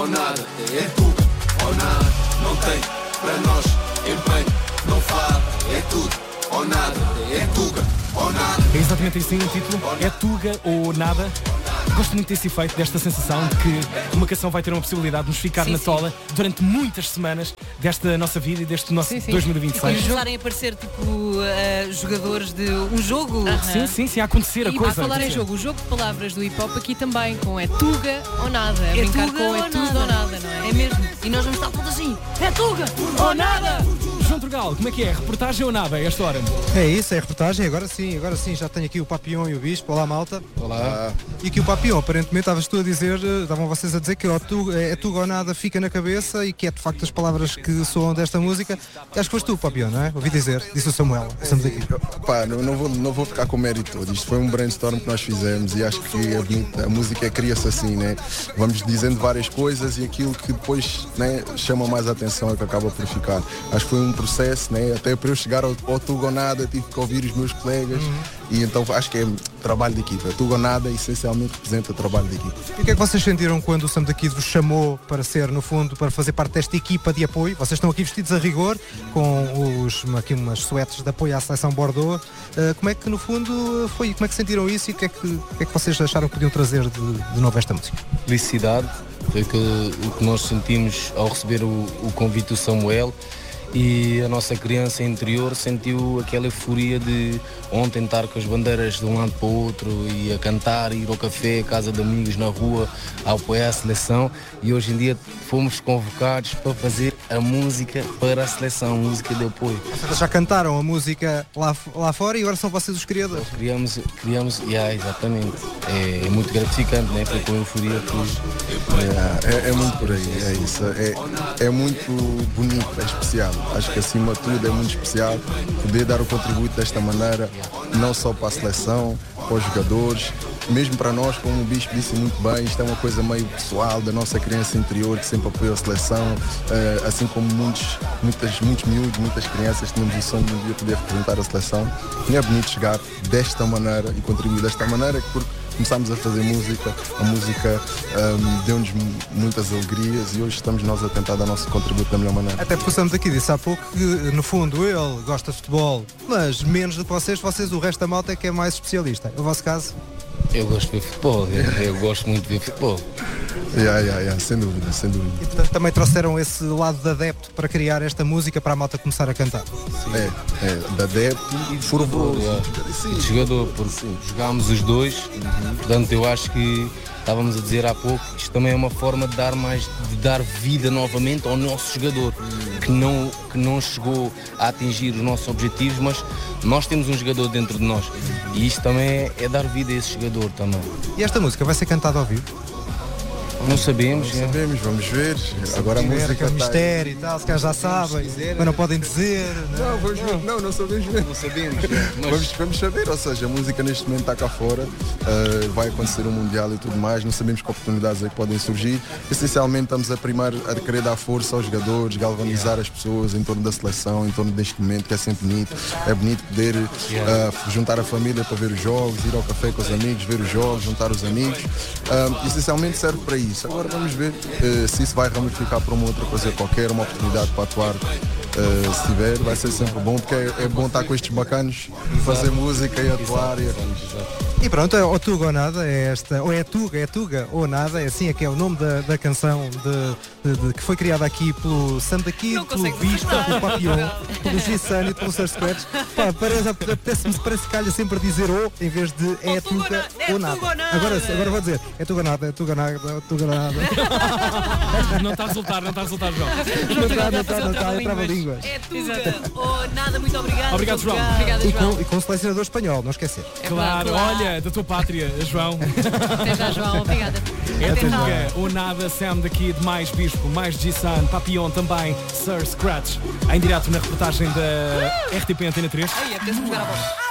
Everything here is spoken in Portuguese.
ou nada, é tudo ou nada. Não tem para nós empenho, não fala, é tudo ou nada, é tuga ou nada. É exatamente assim o título, é tuga ou nada. Gosto muito desse efeito, desta sensação de que uma canção vai ter uma possibilidade de nos ficar na tola durante muitas semanas desta nossa vida e deste nosso 2026. E começarem a aparecer tipo jogadores de um jogo. Sim, a acontecer a coisa. A falar em jogo, o jogo de palavras do hip hop aqui também, com é tuga ou nada. A brincar com é tudo ou nada, não é? É mesmo. E nós vamos estar todos assim, é tuga ou nada. João Turgal, como é que é? Reportagem ou nada a esta hora? É isso, é reportagem. Agora sim, já tenho aqui o Papillon e o Bispo. Olá, malta. Olá. E aqui o Papillon, aparentemente estavam vocês a dizer que é tuga ou nada fica na cabeça e que é de facto as palavras que soam desta música. Acho que foste tu, Papillon, não é? Ouvi dizer, disse o Samuel. Estamos aqui. Pá, não vou ficar com o mérito todo. Isto foi um brainstorm que nós fizemos e acho que é bonito. A música cria-se assim, né? Vamos dizendo várias coisas e aquilo que depois, né, chama mais a atenção é que acaba por ficar. Acho que foi um processo, né? Até para eu chegar ao tuga ou nada tive que ouvir os meus colegas e então acho que é trabalho de equipa. Tuga ou nada essencialmente representa trabalho de equipa. E o que é que vocês sentiram quando o Sam da Kid vos chamou para ser, no fundo, para fazer parte desta equipa de apoio? Vocês estão aqui vestidos a rigor, com aqui umas suetes de apoio à seleção Bordeaux. Como é que, no fundo, foi? Como é que sentiram isso e o que é que vocês acharam que podiam trazer de novo esta música? Felicidade, foi o que nós sentimos ao receber o convite do Samuel. E a nossa criança interior sentiu aquela euforia de ontem estar com as bandeiras de um lado para o outro e a cantar, ir ao café, casa de amigos, na rua, a apoiar a seleção, e hoje em dia fomos convocados para fazer a música para a seleção, música de apoio. Vocês já cantaram a música lá fora e agora são vocês os criadores? Criamos, exatamente. É muito gratificante, né? Foi com euforia que... É muito por aí, é isso. É muito bonito, é especial. Acho que acima de tudo é muito especial poder dar o contributo desta maneira, não só para a seleção, para os jogadores, mesmo para nós, como o Bispo disse muito bem, isto é uma coisa meio pessoal da nossa criança interior que sempre apoia a seleção, assim como muitos miúdos, muitas crianças tínhamos o sonho de um dia poder representar a seleção. E é bonito chegar desta maneira e contribuir desta maneira, porque começámos a fazer música, a música deu-nos muitas alegrias e hoje estamos nós a tentar dar o nosso contributo da melhor maneira. Até porque estamos aqui, disse há pouco que no fundo ele gosta de futebol, mas menos do que vocês, o resto da malta é que é mais especialista. É o vosso caso? Eu gosto de ver futebol, eu gosto muito de ver futebol. Sem dúvida. E portanto também trouxeram esse lado de adepto para criar esta música para a malta começar a cantar. De adepto e de fervoroso. De jogador, porque jogámos os dois, portanto eu acho que estávamos a dizer há pouco, isto também é uma forma de dar vida novamente ao nosso jogador, que não chegou a atingir os nossos objetivos, mas nós temos um jogador dentro de nós e isto também é dar vida a esse jogador também. E esta música vai ser cantada ao vivo? Não sabemos, vamos ver. Agora a música é um mistério e tal, se calhar já sabem, mas não podem dizer. Não sabemos ver. Não sabemos. Vamos saber, ou seja, a música neste momento está cá fora, vai acontecer um mundial e tudo mais, não sabemos que oportunidades é que podem surgir. Essencialmente estamos a querer dar força aos jogadores, galvanizar as pessoas em torno da seleção, em torno deste momento que é sempre bonito. É bonito poder juntar a família para ver os jogos, ir ao café com os amigos, ver os jogos, juntar os amigos. Essencialmente serve para isso. Agora vamos ver se isso vai ramificar para uma outra coisa qualquer, uma oportunidade para atuar. Se tiver, vai ser sempre bom, porque é bom estar com estes bacanos, fazer música e atuar. E pronto, ou tuga ou nada, ou é tuga ou nada, é assim, é que é o nome da canção que foi criada aqui pelo Sam da Kid, pelo Bispo, pelo Papillon, pelo G-Sun e pelo Sir Scratch. Parece que calha sempre a dizer ou em vez de é tuga ou nada. Agora vou dizer, é tuga nada. Não está a resultar, João. Não está, eu trava línguas. É tuga ou nada, muito obrigado. Obrigado, João. E com o selecionador espanhol, não esquecer. Claro, olha, da tua pátria, João. Até já, João, obrigada. É tuga ou nada, Sam da Kid, mais Bispo, mais G-Sun, Papillon também, Sir Scratch, em direto na reportagem da RTP Antena 3. Ai, apetece-me jogar a bola.